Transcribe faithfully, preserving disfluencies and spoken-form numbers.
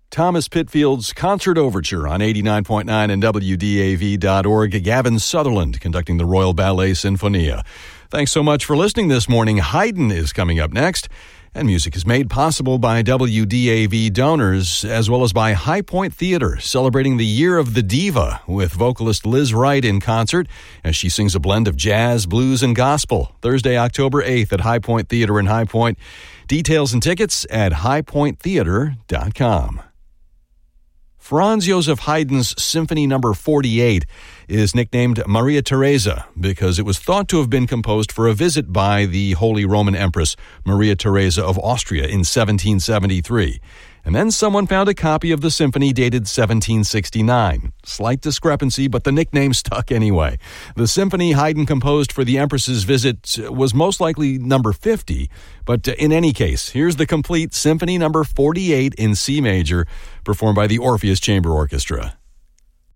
Thomas Pitfield's Concert Overture on eighty-nine point nine and W D A V dot org. Gavin Sutherland conducting the Royal Ballet Sinfonia. Thanks so much for listening this morning. Haydn is coming up next. And music is made possible by W D A V donors, as well as by High Point Theater, celebrating the Year of the Diva with vocalist Liz Wright in concert as she sings a blend of jazz, blues, and gospel. Thursday, October eighth at High Point Theater in High Point. Details and tickets at high point theater dot com. Franz Joseph Haydn's Symphony Number forty-eight is nicknamed Maria Theresa because it was thought to have been composed for a visit by the Holy Roman Empress Maria Theresa of Austria in seventeen seventy-three. And then someone found a copy of the symphony dated seventeen sixty-nine. Slight discrepancy, but the nickname stuck anyway. The symphony Haydn composed for the Empress's visit was most likely number fifty, but in any case, here's the complete Symphony Number forty-eight in C major, performed by the Orpheus Chamber Orchestra.